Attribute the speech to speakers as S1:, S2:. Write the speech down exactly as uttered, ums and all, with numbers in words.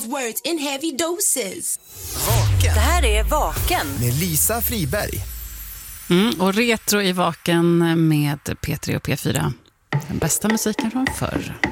S1: those words in heavy doses.
S2: Vaken.
S3: Det här är Vaken.
S2: Med Lisa Friberg.
S4: Mm, och retro i Vaken med P tre och P fyra. Den bästa musiken från förr.